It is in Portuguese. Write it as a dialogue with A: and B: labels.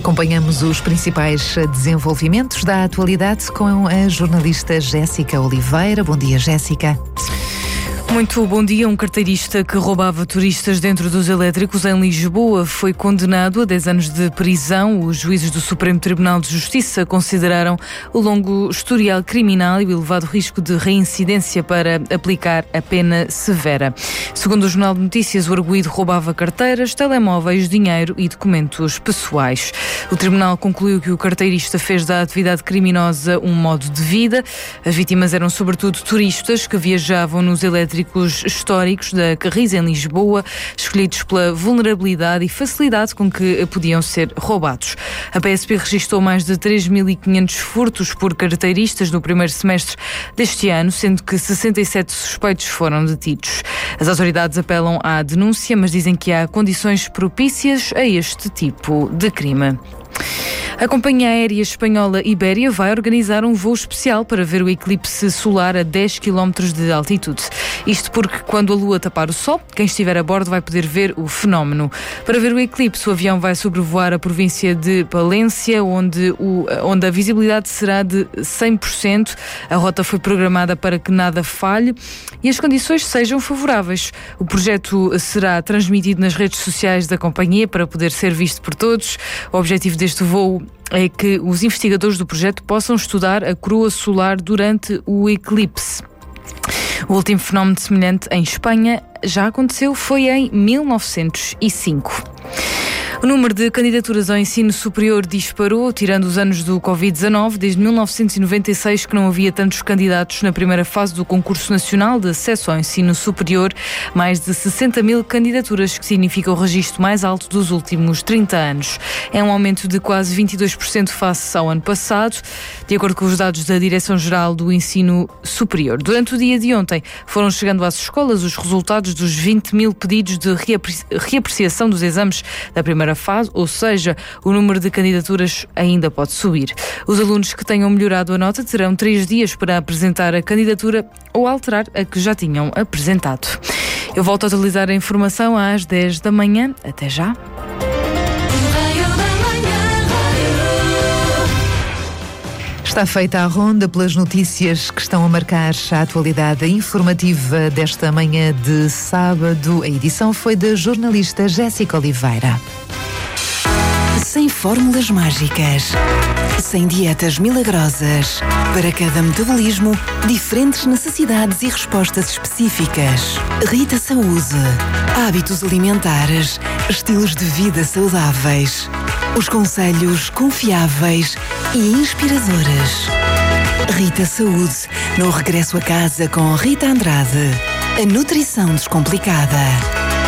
A: Acompanhamos os principais desenvolvimentos da atualidade com a jornalista Jéssica Oliveira. Bom dia, Jéssica.
B: Muito bom dia. Um carteirista que roubava turistas dentro dos elétricos em Lisboa foi condenado a 10 anos de prisão. Os juízes do Supremo Tribunal de Justiça consideraram o longo historial criminal e o elevado risco de reincidência para aplicar a pena severa. Segundo o Jornal de Notícias, o arguido roubava carteiras, telemóveis, dinheiro e documentos pessoais. O tribunal concluiu que o carteirista fez da atividade criminosa um modo de vida. As vítimas eram sobretudo turistas que viajavam nos elétricos históricos da Carris em Lisboa, escolhidos pela vulnerabilidade e facilidade com que podiam ser roubados. A PSP registrou mais de 3.500 furtos por carteiristas no primeiro semestre deste ano, sendo que 67 suspeitos foram detidos. As autoridades apelam à denúncia, mas dizem que há condições propícias a este tipo de crime. A companhia aérea espanhola Iberia vai organizar um voo especial para ver o eclipse solar a 10 km de altitude. Isto porque, quando a lua tapar o sol, quem estiver a bordo vai poder ver o fenómeno. Para ver o eclipse, o avião vai sobrevoar a província de Palência, onde a visibilidade será de 100%. A rota foi programada para que nada falhe e as condições sejam favoráveis. O projeto será transmitido nas redes sociais da companhia para poder ser visto por todos. O objetivo deste voo é que os investigadores do projeto possam estudar a coroa solar durante o eclipse. O último fenómeno semelhante em Espanha já aconteceu, foi em 1905. O número de candidaturas ao ensino superior disparou, tirando os anos do Covid-19, desde 1996 que não havia tantos candidatos na primeira fase do concurso nacional de acesso ao ensino superior, mais de 60 mil candidaturas, que significa o registro mais alto dos últimos 30 anos. É um aumento de quase 22% face ao ano passado, de acordo com os dados da Direção-Geral do Ensino Superior. Durante o dia de ontem foram chegando às escolas os resultados dos 20 mil pedidos de reapreciação dos exames da primeira fase, ou seja, o número de candidaturas ainda pode subir. Os alunos que tenham melhorado a nota terão 3 dias para apresentar a candidatura ou alterar a que já tinham apresentado. Eu volto a atualizar a informação às 10 da manhã. Até já.
A: Está feita a ronda pelas notícias que estão a marcar a atualidade informativa desta manhã de sábado. A edição foi da jornalista Jéssica Oliveira.
C: Sem fórmulas mágicas, sem dietas milagrosas, para cada metabolismo, diferentes necessidades e respostas específicas. Rita Saúde. Hábitos alimentares, estilos de vida saudáveis. Os conselhos confiáveis e inspiradores. Rita Saúde, no regresso a casa com Rita Andrade. A nutrição descomplicada.